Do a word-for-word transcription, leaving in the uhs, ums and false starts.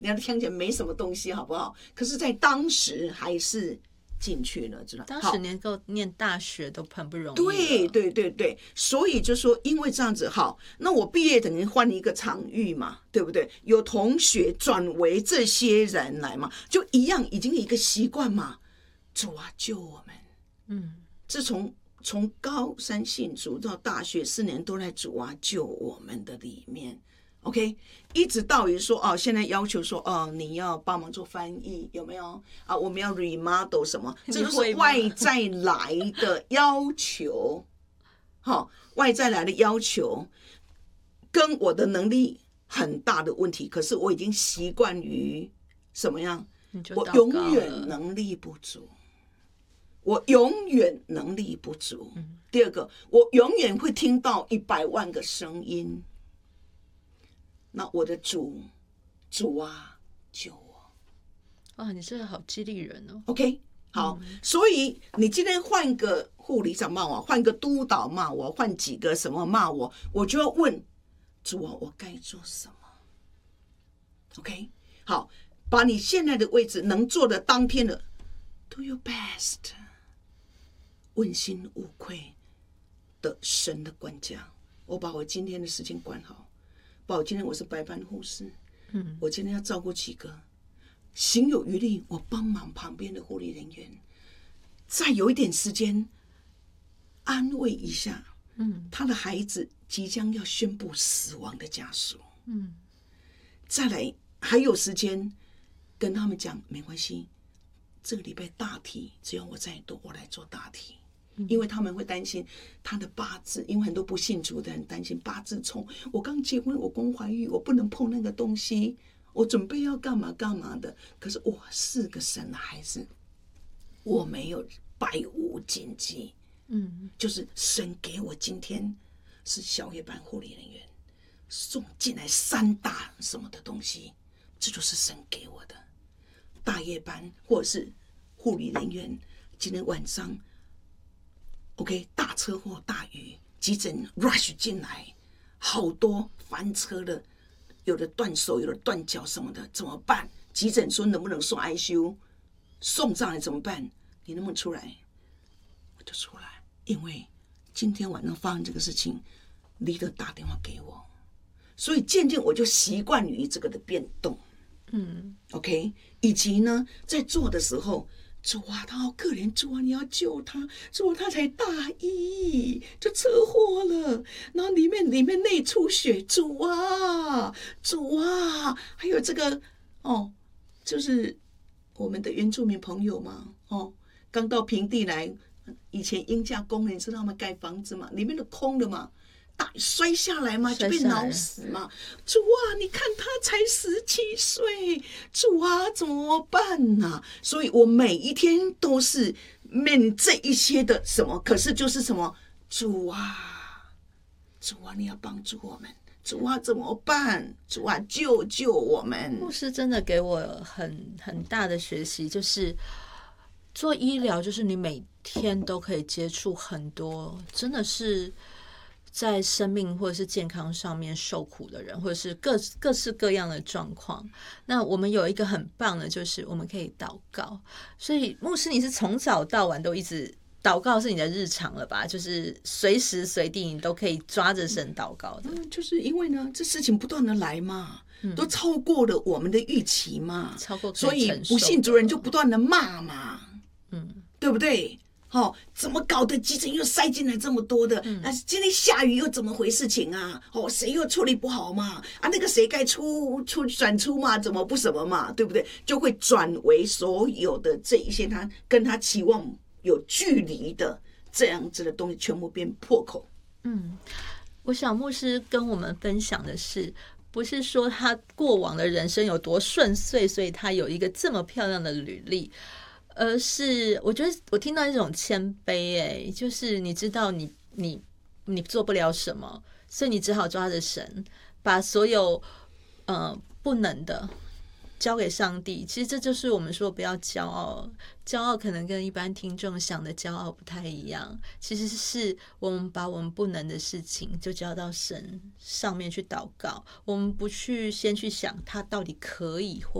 你要听起来没什么东西，好不好？可是，在当时还是进去了，知道？ 当时能够念大学都很不容易。 对对对对，所以就说，因为这样子，好，那我毕业等于换一个场域嘛，对不对？有同学转为这些人来嘛，就一样，已经一个习惯嘛。主啊，救我们！ 嗯， 自从从高三信主到大学四年，都在主啊救我们的里面。OK， 一直到于说哦，现在要求说哦，你要帮忙做翻译，有没有啊？我们要 remodel 什么？这都是外在来的要求，好、哦，外在来的要求跟我的能力很大的问题。可是我已经习惯于什么样？我永远能力不足，我永远能力不足。嗯、第二个，我永远会听到一百万个声音。那我的主，主啊，救我！ 哇，你这个好激励人哦。 OK， 好，嗯、所以你今天换个护理长骂我，换个督导骂我，换几个什么骂我，我就要问主啊，我该做什么 ？OK， 好，把你现在的位置能做的当天的 ，do your best， 问心无愧的神的管家，我把我今天的事情管好。我今天我是白班护士，嗯，我今天要照顾几个，行有余力，我帮忙旁边的护理人员，再有一点时间安慰一下，嗯，他的孩子即将要宣布死亡的家属，嗯，再来还有时间跟他们讲没关系，这个礼拜大题只要我再多，我来做大题。因为他们会担心他的八字，因为很多不信主的人担心八字冲。我刚结婚，我公怀孕，我不能碰那个东西，我准备要干嘛干嘛的。可是我是个神的孩子，我没有百无禁忌。嗯，就是神给我今天是小夜班护理人员送进来三大什么的东西，这就是神给我的。大夜班或者是护理人员，今天晚上。OK， 大车祸、大雨，急诊 rush 进来，好多翻车的，有的断手，有的断脚什么的，怎么办？急诊说能不能送 I C U， 送上来怎么办？你能不能出来？我就出来，因为今天晚上发生这个事情，李德打电话给我，所以渐渐我就习惯于这个的变动。嗯 ，OK， 以及呢，在做的时候。主啊，他好可怜，主啊，你要救他，主啊，他才大一就车祸了，然后里面里面内出血，主啊，主啊，还有这个哦，就是我们的原住民朋友嘛，哦，刚到平地来，以前鹰架工人知道吗？盖房子嘛，里面都空的嘛。摔下来嘛，就被挠死嘛。主啊，你看他才十七岁，主啊，怎么办呢、啊？所以我每一天都是面临这一些的什么，可是就是什么，主啊，主啊，你要帮助我们，主啊，怎么办？主啊，救救我们！ 牧师真的给我很很大的学习，就是做医疗，就是你每天都可以接触很多，真的是。在生命或者是健康上面受苦的人，或者是各各式各样的状况，那我们有一个很棒的，就是我们可以祷告。所以牧师，你是从早到晚都一直祷告，是你的日常了吧？就是随时随地你都可以抓着神祷告的。 嗯，就是因为呢，这事情不断的来嘛，嗯、都超过了我们的预期嘛， 超过可以所以不信主人就不断的骂嘛，嗯，对不对？哦，怎么搞的？急诊又塞进来这么多的，嗯、啊，今天下雨又怎么回事情啊？哦，谁又处理不好嘛？啊，那个谁该出出转出嘛？怎么不什么嘛？对不对？就会转为所有的这一些他跟他期望有距离的这样子的东西，全部变破口。 嗯，我想牧师跟我们分享的是，不是说他过往的人生有多顺遂，所以他有一个这么漂亮的履历。而是我觉得我听到一种谦卑，哎，就是你知道你你你做不了什么，所以你只好抓着神，把所有呃不能的交给上帝。其实这就是我们说不要骄傲，骄傲可能跟一般听众想的骄傲不太一样。其实是我们把我们不能的事情就交到神上面去祷告，我们不去先去想他到底可以或